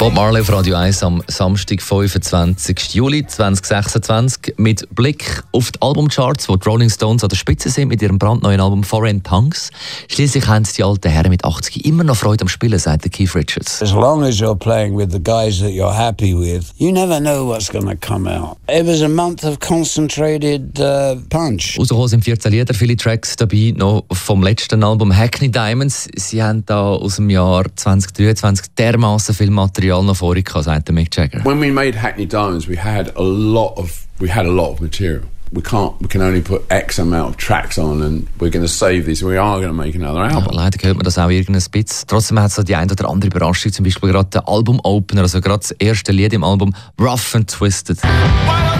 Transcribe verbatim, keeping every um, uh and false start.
Bob Marley auf Radio eins am Samstag, fünfundzwanzigsten Juli zweitausendsechsundzwanzig. Mit Blick auf die Albumcharts, wo die Rolling Stones an der Spitze sind mit ihrem brandneuen Album Foreign Tongues. Schliesslich haben die alten Herren mit achtzig immer noch Freude am Spielen, sagt Keith Richards. As long as you're playing with the guys that you're happy with, you never know what's going to come out. It was a month of concentrated uh, punch. Rausgekommen sind vierzehn Lieder, viele Tracks dabei, noch vom letzten Album Hackney Diamonds. Sie haben da aus dem Jahr zweitausenddreiundzwanzig dermassen viel Material noch vorher gehabt, sagt Mick Jagger. When we made Hackney Diamonds, we had a lot of we had a lot of material. We can't we can only put X amount of tracks on, and we're going to save these. We are going to make another album. Ja, leider hört man das auch irgendein bisschen. Trotzdem hat es so die ein oder andere Überraschung, zum Beispiel gerade der Album-Opener, also gerade das erste Lied im Album Rough and Twisted.